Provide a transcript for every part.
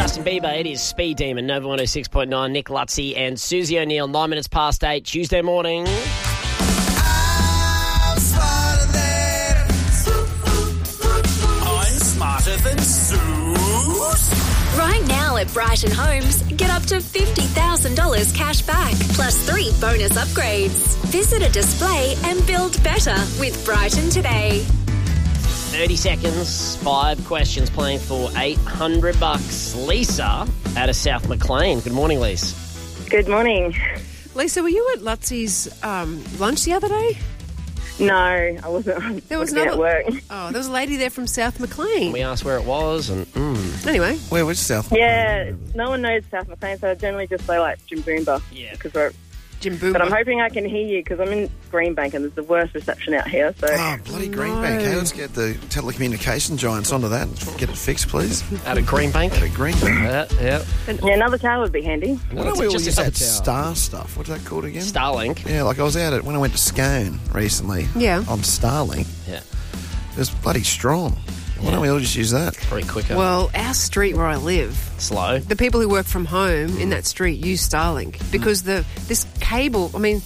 Justin Bieber. It is Speed Demon, Nova 106.9, Nick Lutzy and Susie O'Neill, 9 minutes past 8, Tuesday morning. I'm smarter than Zeus. Right now at Brighton Homes, get up to $50,000 cash back, plus 3 bonus upgrades. Visit a display and build better with Brighton today. 30 seconds, 5 questions, playing for $800. Lisa out of South Maclean. Good morning, Lisa. Good morning. Lisa, were you at Lutzy's lunch the other day? No, I wasn't. There was at work. Oh, there was a lady there from South Maclean. We asked where it was and... Anyway. Which South? Yeah, no one knows South Maclean, so I generally just say like Jimboomba. Yeah. Because we're... Jimboomba. But I'm hoping I can hear you because I'm in Greenbank and there's the worst reception out here. So Oh, bloody Greenbank. Hey, let's get the telecommunication giants onto that and get it fixed, please. Out of Greenbank. Out of Greenbank. Yeah. yeah, another tower would be handy. Why don't we all Just use another that tower. star stuff? What's that called again? Starlink. Yeah, like I was out when I went to Scone recently. Yeah. On Starlink. Yeah. It was bloody strong. Why don't we all just use that? Pretty quicker. Well, our street where I live, Slow. the people who work from home in that street use Starlink because this cable, I mean...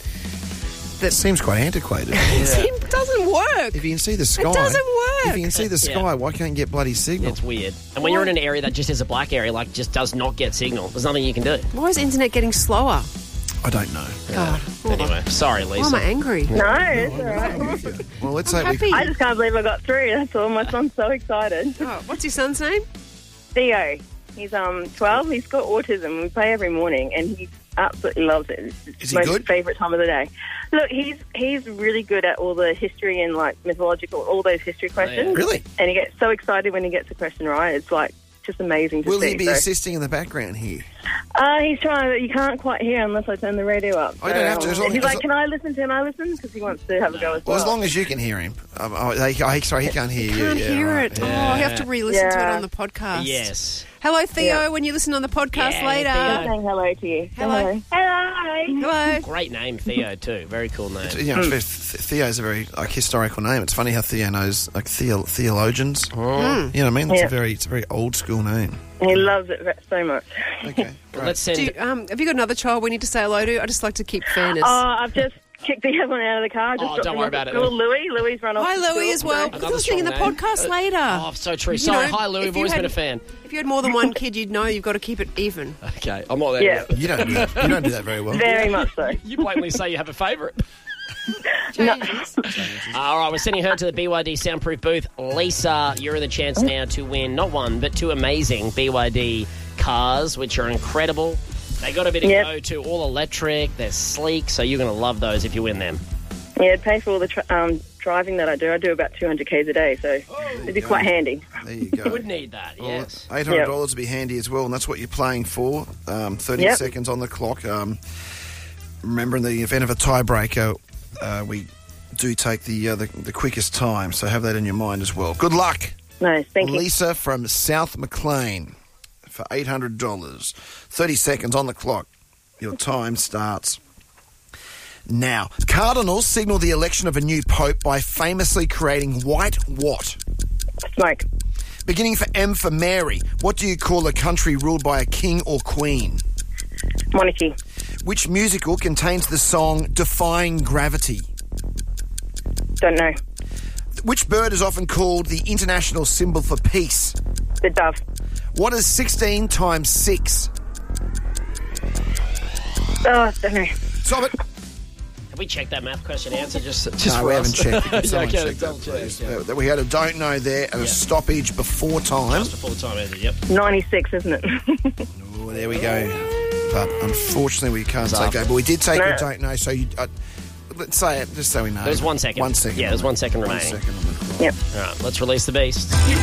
It seems quite antiquated. It doesn't work. If you can see the sky... It doesn't work. If you can see the sky, why can't you get bloody signal? It's weird. And when you're in an area that just is a black area, like just does not get signal, there's nothing you can do. Why is internet getting slower? I don't know. God. Anyway, sorry, Lisa. Why am I angry? No, it's all right. Well, let's I'm say we... happy. I just can't believe I got through. That's all. My son's so excited. Oh, what's your son's name? Theo, he's 12. He's got autism. We play every morning, and he absolutely loves it. It's Is he my good? favourite time of the day. Look, he's really good at all the history and like mythological, all those history questions. Really? And he gets so excited when he gets a question right. It's like just amazing to Will see. he be So- assisting in the background here? He's trying, but you can't quite hear unless I turn the radio up. Oh, you don't have to, as long he's as- like, can I listen? Because he wants to have a go as well. Well, as long as you can hear him. Sorry, he can't hear you. Can't Yeah, hear right. it. Oh, I have to re-listen to it Yeah. on the podcast. Yes. Hello, Theo, Yeah. when you listen on the podcast Yeah, later. Theo. saying hello to you. Hello. Hello. Hello. Great name, Theo, too. Very cool name. You know, Theo's a very historical name. It's funny how Theo knows theologians. You know what I mean? It's Yeah. a very old school name. He loves it so much. Okay, great. Let's send... Do you, have you got another child we need to say hello to? I just like to keep fairness. I've just kicked the other one out of the car. Just Oh, dropped don't him worry off about at it. school. Louis run off Hi, to Louis, school. as well. So- We'll listening in the strong name. podcast later. Oh, so true. You Sorry, know, hi, Louis. if I've you always had- been a fan. If you had more than one kid, you'd know you've got to keep it even. Okay, I'm not there. Yeah, You don't do that. You don't do that very well. very much so. You blatantly say you have a favourite. Changes. All right, we're sending her to the BYD soundproof booth. Lisa, you're in the chance now to win not one, but 2 amazing BYD cars, which are incredible. They got a bit of Yep. go to all electric. They're sleek, so you're going to love those if you win them. Yeah, it pays for all the driving that I do. I do about 200 Ks a day, so it'd be quite handy. There you go. Would need that, yes. $800 would be handy as well, and that's what you're playing for. 30 Yep. seconds on the clock. Remember, in the event of a tiebreaker, we do take the quickest time, so have that in your mind as well. Good luck. No, thank you. Lisa from South Maclean for $800. 30 seconds on the clock. Your time starts now. Cardinals signal the election of a new pope by famously creating white what? Smoke. Beginning for M for Mary, what do you call a country ruled by a king or queen? Monarchy. Which musical contains the song Defying Gravity? Don't know. Which bird is often called the international symbol for peace? The dove. What is 16 times 6? Oh, don't know. Stop it. Have we checked that math question answer just No, for we us? haven't checked it. Can someone Okay, check that, double check, please? yeah. We had a don't know there and a stoppage before time. Just before time ended, yep. 96, isn't it? Oh, there we go. But unfortunately, we can't take after. that. But we did take No. a don't know, so you... let's say it, just so we know. There's 1 second. 1 second. Yeah, there's 1 second 1 remaining. second on the clock. Yep. All right, let's release the beast. You